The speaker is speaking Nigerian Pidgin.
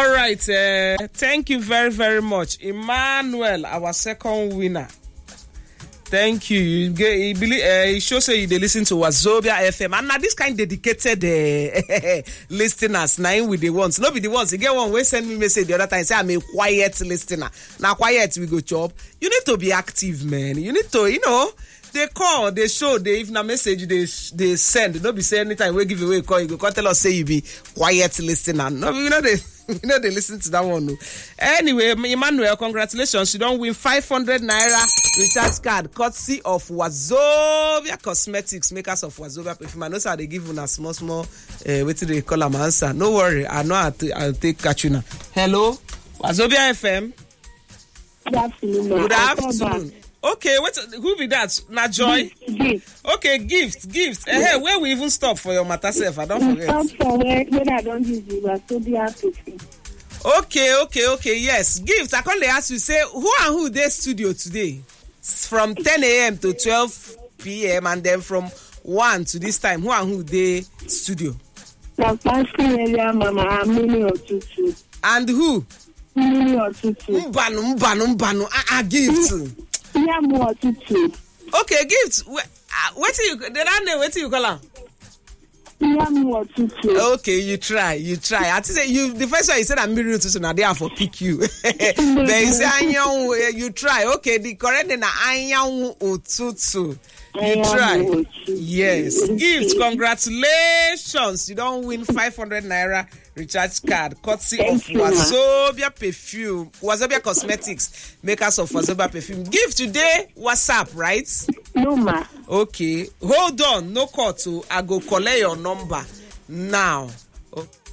All right. Thank you very, very much. Emmanuel, our second winner. Thank you. You shows you they listen to Wazobia FM. And now this kind dedicated listeners, now with the ones. Not be the ones. You get one, we send me message the other time, say I'm a quiet listener. Now quiet, we go chop. You need to be active, man. You need to, they call, they show, they even a message they send. Don't be saying anytime we give away a call, you go tell us say you be quiet listener. No, they listen to that one. Anyway, Emmanuel, congratulations. You don't win 500 naira recharge card courtesy of Wazobia Cosmetics, makers of Wazobia perfume. I know how they give you a small, what do they call them answer? No worry, I know I'll take Katrina. Hello, Wazobia FM. Good afternoon. Good afternoon. Okay, who be that? Na Joy? Gift. Okay, gift. Hey, where we even stop for your matter self? I don't forget. Stop for when I don't use the Wazobia perfume. Okay, yes. Gift, I can't ask you, say, who and who they studio today? From 10 a.m. to 12 p.m. and then from 1 to this time, who and who they studio? The fasting area, Mama, Mini Otutu. And who? Mini Otutu. Mbanu. Gift. Yeah, more Otutu. Okay, Gift. What do you? Did I know what you call her? Yeah, more Otutu. Okay, you try. I say the first one you said I'm Miri Otutu. Now they are for pick you. They say you try. Okay, the correct name is Anyanwu Otutu. You try. Yes. Gift, congratulations. You don't win 500 naira recharge card courtesy of Wazobia perfume. Wazobia Cosmetics, makers of Wazobia perfume. Gift today, WhatsApp, right? No, ma. Okay. Hold on. No call to. I go collect your number now. Okay.